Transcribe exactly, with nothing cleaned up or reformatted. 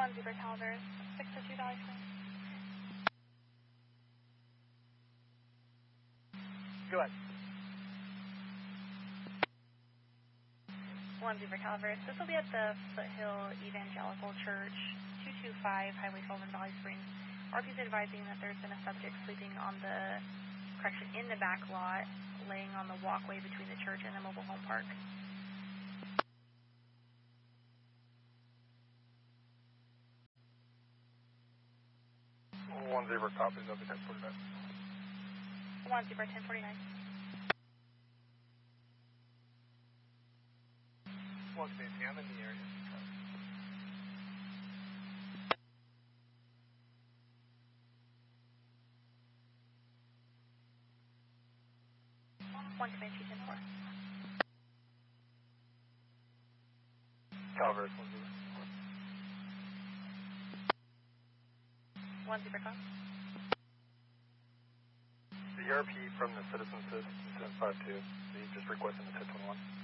One Zebra Calvert, six oh two Valley Springs. Go ahead. One Zebra Calvert. This will be at the Foothill Evangelical Church, two two five Highway twelve in Valley Springs. R P is advising that there's been a subject sleeping on the, correction, in the back lot, laying on the walkway between the church and the mobile home park. One Zebra copies of the ten forty-nine. One Zebra ten forty-nine. One Fancy, I'm in the area. One Comanche ten four. Calvert, one Zebra. One Zebra Calvert. The E R P from the Citizen Assist seven five two, he just requested the ten twenty-one.